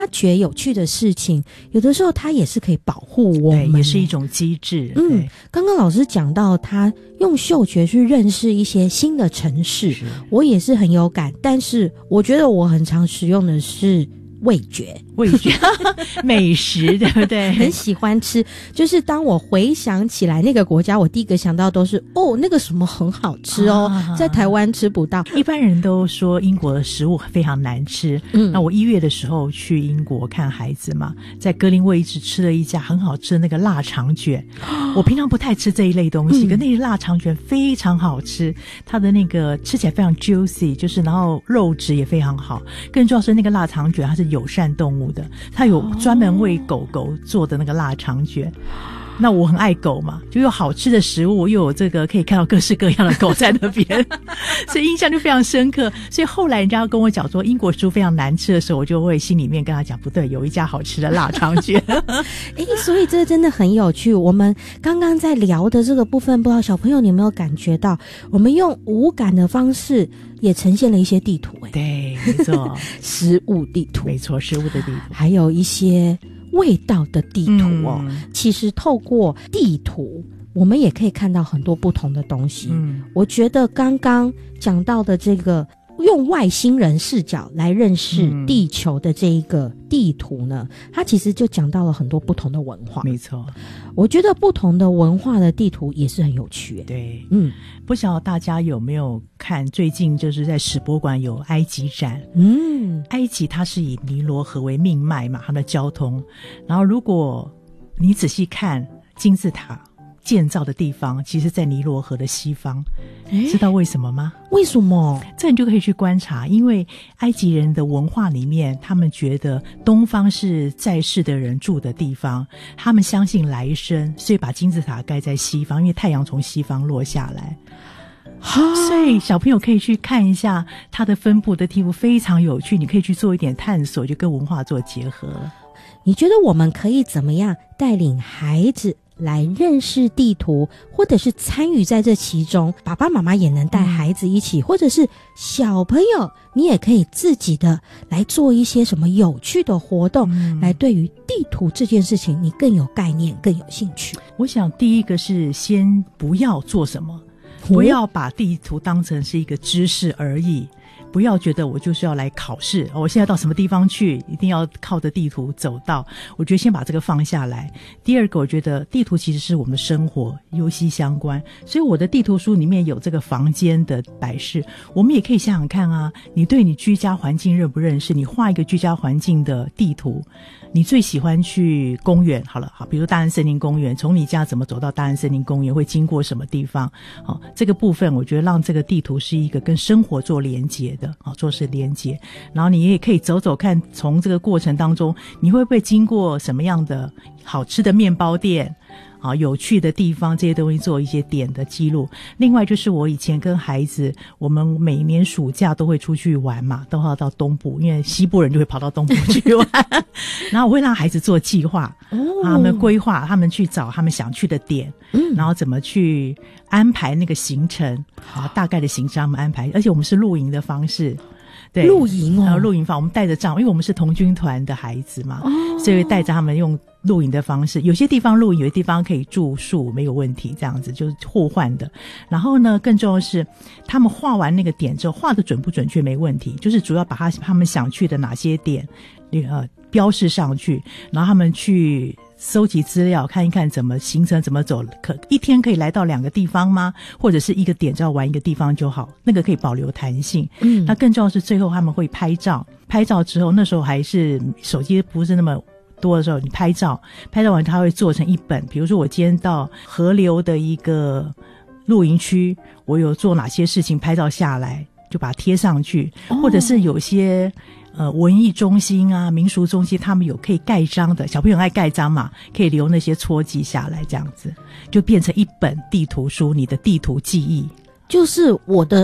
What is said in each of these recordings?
发掘有趣的事情，有的时候它也是可以保护我们， 对，也是一种机制。 刚刚老师讲到他用嗅觉去认识一些新的城市，我也是很有感，但是我觉得我很常使用的是味觉美食，对不对？ 很喜欢吃，就是当我回想起来那个国家，我第一个想到都是那个什么很好吃在台湾吃不到。 一般人都说英国的食物非常难吃，那我1月的时候去英国看孩子嘛，在格林威治吃了一家很好吃的那个腊肠卷，我平常不太吃这一类东西，可那个腊肠卷非常好吃，它的那个吃起来非常 juicy， 就是然后肉质也非常好，更重要是那个腊肠卷它是友善动物的，它有专门为狗狗做的那个腊肠卷。那我很爱狗嘛，就有好吃的食物，又有这个可以看到各式各样的狗在那边所以印象就非常深刻。所以后来人家要跟我讲说英国食物非常难吃的时候，我就会心里面跟他讲，不对，有一家好吃的腊肠卷所以这真的很有趣。我们刚刚在聊的这个部分，不知道小朋友你有没有感觉到，我们用无感的方式也呈现了一些地图。 对，没错食物地图， 没错，食物的地图， 还有一些味道的地图其实透过地图我们也可以看到很多不同的东西。我觉得刚刚讲到的这个用外星人视角来认识地球的这一个地图呢，它其实就讲到了很多不同的文化。 没错， 我觉得不同的文化的地图也是很有趣。 对，不晓得大家有没有看，最近就是在史博馆有埃及展。埃及它是以尼罗河为命脉嘛，它的交通，然后如果你仔细看金字塔建造的地方，其实在尼罗河的西方。知道为什么吗？ 为什么？ 这你就可以去观察，因为埃及人的文化里面，他们觉得东方是在世的人住的地方，他们相信来生，所以把金字塔盖在西方，因为太阳从西方落下来。所以小朋友可以去看一下它的分布的地图，非常有趣，你可以去做一点探索，就跟文化做结合了。 你觉得我们可以怎么样带领孩子来认识地图，或者是参与在这其中？爸爸妈妈也能带孩子一起，或者是小朋友你也可以自己的来做一些什么有趣的活动，来对于地图这件事情你更有概念，更有兴趣。 我想第一个是先不要做什么，不要把地图当成是一个知识而已，不要觉得我就是要来考试，我现在到什么地方去一定要靠着地图走到，我觉得先把这个放下来。第二个，我觉得地图其实是我们的生活息息相关，所以我的地图书里面有这个房间的摆饰，我们也可以想想看啊，你对你居家环境认不认识？你画一个居家环境的地图，你最喜欢去公园，好，比如大安森林公园，从你家怎么走到大安森林公园，会经过什么地方？这个部分我觉得让这个地图是一个跟生活做连结的，做是连结，然后你也可以走走看，从这个过程当中你会不会经过什么样的好吃的面包店，有趣的地方，这些东西做一些点的记录。另外就是我以前跟孩子，我们每年暑假都会出去玩嘛，都要到东部，因为西部人就会跑到东部去玩然后我会让孩子做计划，他们规划，他们去找他们想去的点，然后怎么去安排那个行程，大概的行程他们安排，而且我们是露营的方式。对， 露营露营房，我们带着帐，因为我们是童军团的孩子嘛，所以带着他们用露营的方式，有些地方露营，有些地方可以住宿，没有问题，这样子就是互换的。然后呢，更重要的是，他们画完那个点之后，画的准不准确没问题，就是主要把他们想去的哪些点，标示上去，然后他们去搜集资料，看一看怎么行程怎么走，一天可以来到2个地方吗？或者是一个点只要玩一个地方就好，那个可以保留弹性。那更重要的是最后他们会拍照，拍照之后那时候还是手机不是那么多的时候，你拍照完它会做成一本，比如说我今天到河流的一个露营区，我有做哪些事情，拍照下来就把它贴上去，或者是有些文艺中心啊、民俗中心，他们有可以盖章的，小朋友爱盖章嘛，可以留那些戳记下来，这样子就变成一本地图书，你的地图记忆， 就是我的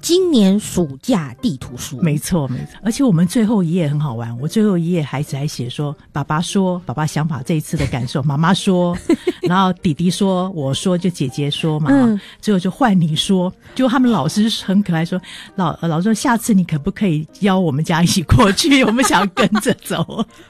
今年暑假地图书。 没错没错，而且我们最后一页很好玩，我最后一页孩子还写说爸爸说，爸爸想法这一次的感受，妈妈说然后弟弟说，我说，就姐姐说嘛，最后就换你说，就他们老师很可爱说，老师说下次你可不可以邀我们家一起过去，我们想跟着走。